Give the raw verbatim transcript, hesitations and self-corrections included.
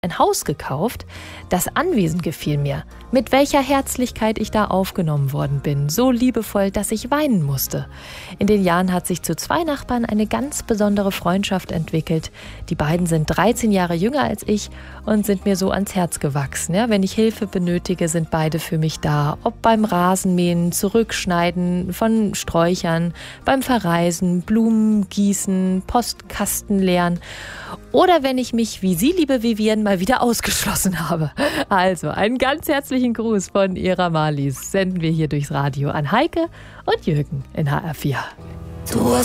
ein Haus gekauft. Das Anwesen gefiel mir. Mit welcher Herzlichkeit ich da aufgenommen worden bin. So liebevoll, dass ich weinen musste. In den Jahren hat sich zu zwei Nachbarn eine ganz besondere Freundschaft entwickelt. Die beiden sind dreizehn Jahre jünger als ich und sind mir so ans Herz gewachsen. Ja, wenn ich Hilfe benötige, sind beide für mich da. Ob beim Rasenmähen, Zurückschneiden von Sträuchern, beim Verreisen, Blumen gießen, Postkasten leeren. Oder wenn ich mich, wie Sie, liebe Vivienne, mal wieder ausgeschlossen habe. Also, einen ganz herzlichen Gruß von Ihrer Marlies senden wir hier durchs Radio an Heike und Jürgen in H R vier.